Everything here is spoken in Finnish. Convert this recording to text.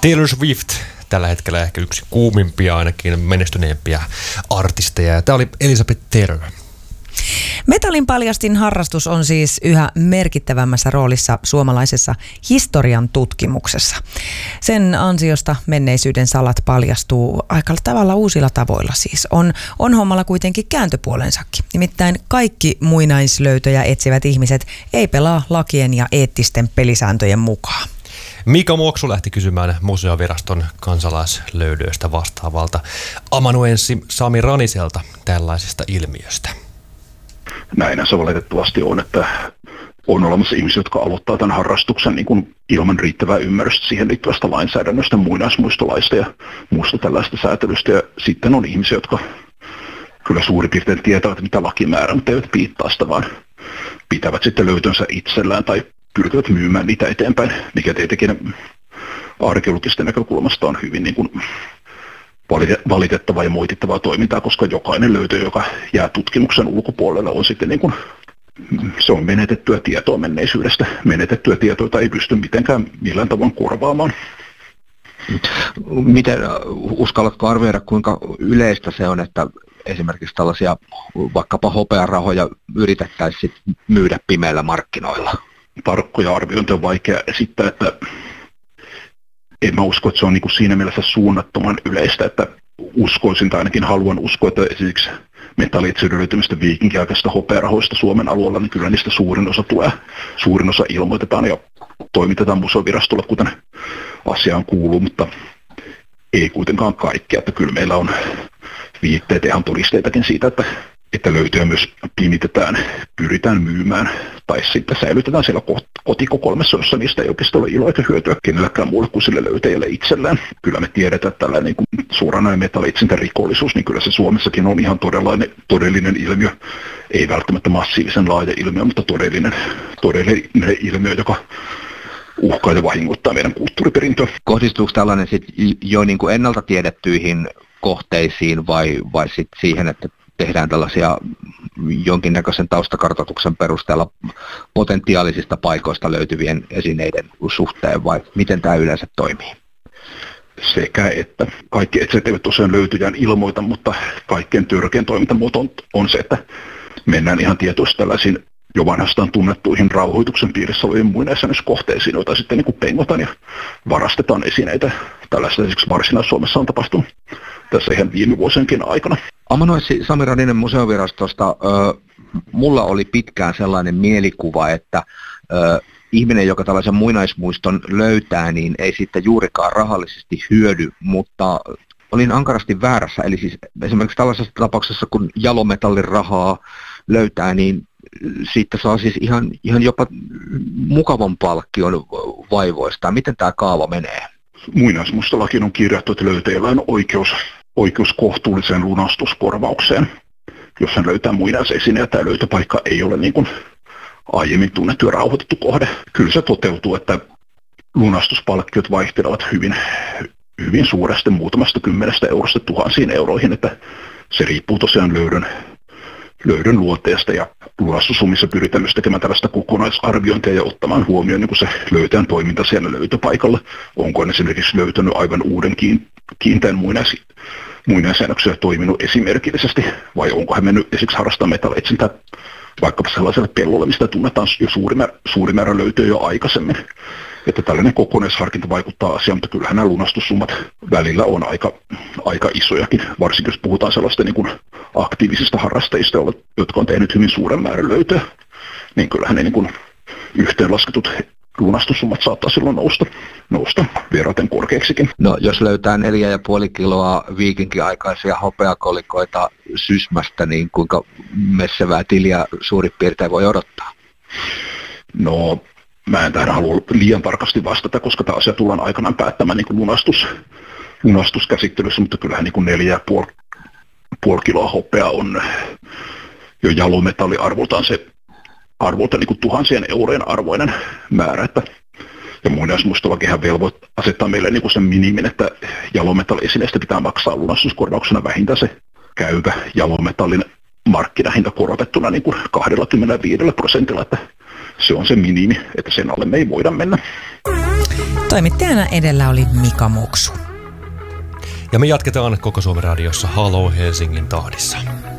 Taylor Swift, tällä hetkellä ehkä yksi kuumimpia, ainakin menestyneempiä artisteja. Tämä oli Elizabeth Taylor. Metallin paljastin harrastus on siis yhä merkittävämmässä roolissa suomalaisessa historian tutkimuksessa. Sen ansiosta menneisyyden salat paljastuu aika tavalla uusilla tavoilla siis. On hommalla kuitenkin kääntöpuolensakin. Nimittäin kaikki muinaislöytöjä etsivät ihmiset ei pelaa lakien ja eettisten pelisääntöjen mukaan. Mika Muoksu lähti kysymään Museoviraston kansalaislöydöistä vastaavalta amanuenssi Sami Raniselta tällaisesta ilmiöstä. Näinhän se valitettavasti on, että on olemassa ihmisiä, jotka aloittaa tämän harrastuksen niin kuin ilman riittävää ymmärrystä siihen liittyvästä lainsäädännöstä, muinaismuistolaista ja muusta tällaista säätelystä. Ja sitten on ihmisiä, jotka kyllä suurin piirtein tietävät, mitä laki määrää, mutta eivät piittaa sitä, vaan pitävät sitten löytönsä itsellään tai pyrkivät myymään niitä eteenpäin, mikä tietenkin arkeologisten näkökulmasta on hyvin niin kuin valitettavaa ja moitittavaa toimintaa, koska jokainen löytö, joka jää tutkimuksen ulkopuolelle, on sitten niin kuin, se on menetettyä tietoa menneisyydestä. Menetettyä tietoa, jota ei pysty mitenkään millään tavoin korvaamaan. Miten uskallatko arvioida, kuinka yleistä se on, että esimerkiksi tällaisia vaikkapa hopearahoja yritettäisiin myydä pimeillä markkinoilla? Tarkkoja arviointia on vaikea esittää, että en mä usko, että se on niin kuin siinä mielessä suunnattoman yleistä, että uskoisin tai ainakin haluan uskoa, että esimerkiksi metallitsyyden löytymistä viikinkiaikaisista hopearahoista Suomen alueella, niin kyllä niistä suurin osa ilmoitetaan ja toimitetaan Museovirastolle, kuten asiaan kuuluu, mutta ei kuitenkaan kaikkea, että kyllä meillä on viitteitä ihan todisteitakin siitä, että löytöjä myös pimitetään, pyritään myymään tai sitten säilytetään siellä kotikokoelmassa, jossa niistä ei oikeastaan ole iloa eikä hyötyä kenelläkään muulle kuin sille löytäjälle itselleen. Kyllä me tiedetään, että tällainen niin suoranainen metallitsintärikollisuus, niin kyllä se Suomessakin on ihan todellinen ilmiö. Ei välttämättä massiivisen laaja ilmiö, mutta todellinen ilmiö, joka uhkaa ja vahingoittaa meidän kulttuuriperintöä. Kohdistuuko tällainen sit jo niin kuin ennalta tiedettyihin kohteisiin vai sit siihen, että tehdään tällaisia jonkinnäköisen taustakartoituksen perusteella potentiaalisista paikoista löytyvien esineiden suhteen, vai miten tämä yleensä toimii? Sekä että kaikki etset eivät tosiaan löytyjään ilmoita, mutta kaikkein törkein toimintamuoto on se, että mennään ihan tietoisesti tällaisiin jo vanhastaan tunnettuihin rauhoituksen piirissä olevien muinaisjäännöskohteisiin, joita sitten niin kuin pengotaan ja varastetaan esineitä. Tällaista esimerkiksi Varsinais-Suomessa on tapahtunut tässä ihan viime vuosienkin aikana. Amanuenssi Sami Raninen Museovirastosta, mulla oli pitkään sellainen mielikuva, että ihminen, joka tällaisen muinaismuiston löytää, niin ei sitten juurikaan rahallisesti hyödy, mutta olin ankarasti väärässä. Eli siis esimerkiksi tällaisessa tapauksessa, kun jalometallin rahaa löytää, niin siitä saa siis ihan jopa mukavan palkkion vaivoista. Miten tämä kaava menee? Muinaismuistolakiin on kirjattu, että löytäjällä on oikeus kohtuulliseen lunastuskorvaukseen. Jos hän löytää muinaisesineen ja tämä löytöpaikka ei ole niin kuin aiemmin tunnettu ja rauhoitettu kohde. Kyllä se toteutuu, että lunastuspalkkiot vaihtelevat hyvin suuresti, muutamasta 10 eurosta tuhansiin euroihin, että se riippuu tosiaan löydön luonteesta ja lunastussummissa pyritään myös tekemään tällaista kokonaisarviointia ja ottamaan huomioon niin se löytäjän toiminta siellä löytöpaikalla. Onko hän esimerkiksi löytänyt aivan uuden kiinteän muinaisjäännöksiä toiminut esimerkillisesti vai onko hän mennyt esimerkiksi harrastamaan metallitsintää vaikkapa sellaiselle pellolle, mistä tunnetaan jo suuri määrä löytöjä jo aikaisemmin. Että tällainen kokonaisharkinta vaikuttaa asiaan, mutta kyllähän nämä lunastussummat välillä on aika isojakin, varsinkin jos puhutaan sellaista niin kuin aktiivisista harrastajista, jotka on tehnyt hyvin suuren määrän löytöjä, niin kyllähän ne niin kuin yhteenlasketut lunastussummat saattaa silloin nousta verraten korkeaksikin. No jos löytää 4,5 kiloa viikinkiaikaisia hopeakolikoita Sysmästä, niin kuinka messevää tiliä suurin piirtein voi odottaa? No mä en tähän halua liian tarkasti vastata, koska tämä asia tullaan aikanaan päättämään niin kuin lunastuskäsittelyssä, mutta kyllähän niin kuin 4,5 kiloa hopeaa on jo jalometalliarvoltaan se niin kuin tuhansien eurojen arvoinen määrä, ja muinaismuistolakihan asettaa meille niin kuin sen minimin, että jalometalliesineestä pitää maksaa lunastuskorvauksena vähintään se käyvä jalometallin markkinahinta korotettuna niin kuin 25%, että se on se minimi, että sen alle me ei voida mennä. Toimittajana edellä oli Mika Muksu. Ja me jatketaan Koko Suomen Radiossa Halo Helsingin tahdissa.